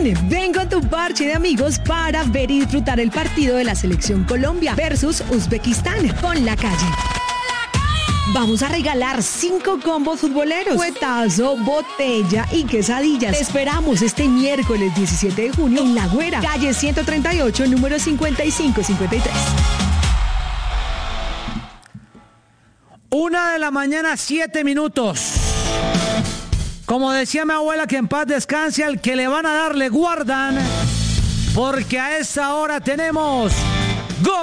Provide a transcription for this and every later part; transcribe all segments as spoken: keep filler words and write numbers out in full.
Ven con tu parche de amigos para ver y disfrutar el partido de la Selección Colombia versus Uzbekistán con La Calle. Vamos a regalar cinco combos futboleros, cuetazo, botella y quesadillas. Te esperamos este miércoles diecisiete de junio en La Güera, calle ciento treinta y ocho, número cincuenta y cinco cincuenta y tres. Una de la mañana, siete minutos. Como decía mi abuela, que en paz descanse, al que le van a dar le guardan, porque a esa hora tenemos ¡gol!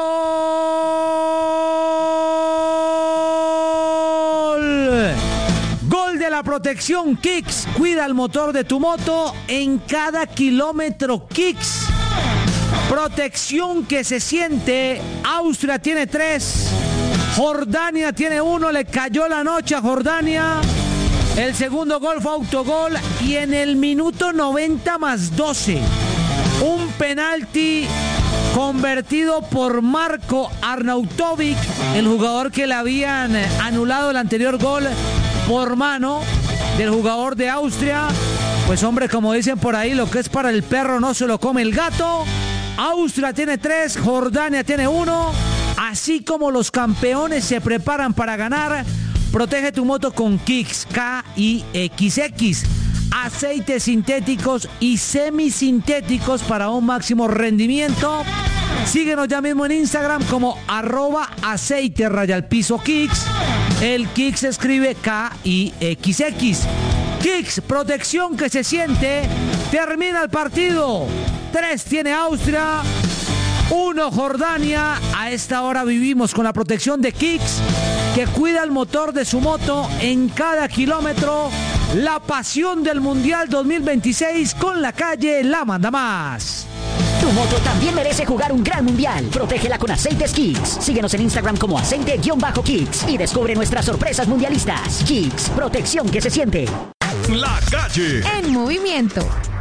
Gol de la protección Kicks. Cuida el motor de tu moto en cada kilómetro. Kicks. Protección que se siente. Austria tiene tres. Jordania tiene uno. Le cayó la noche a Jordania. El segundo gol fue autogol y en el minuto noventa más doce, un penalti convertido por Marko Arnautovic, el jugador que le habían anulado el anterior gol por mano del jugador de Austria. Pues hombre, como dicen por ahí, lo que es para el perro no se lo come el gato. Austria tiene tres, Jordania tiene uno. Así como los campeones se preparan para ganar, protege tu moto con Kicks, K I X X. Aceites sintéticos y semisintéticos para un máximo rendimiento. Síguenos ya mismo en Instagram como arroba aceite rayal piso Kicks. El Kicks se escribe K I X X. Kicks, protección que se siente. Termina el partido. Tres tiene Austria, uno Jordania. A esta hora vivimos con la protección de Kicks, que cuida el motor de su moto en cada kilómetro. La pasión del Mundial dos mil veintiséis con La Calle la manda más. Tu moto también merece jugar un gran mundial. Protégela con aceites Kicks. Síguenos en Instagram como aceite-kicks y descubre nuestras sorpresas mundialistas. Kicks, protección que se siente. La Calle en movimiento.